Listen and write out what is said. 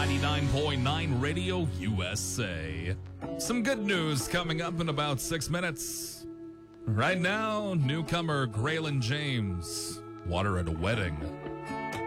99.9 Radio USA. Some good news coming up in about 6 minutes. Right now, newcomer Graylin James, Water at a Wedding.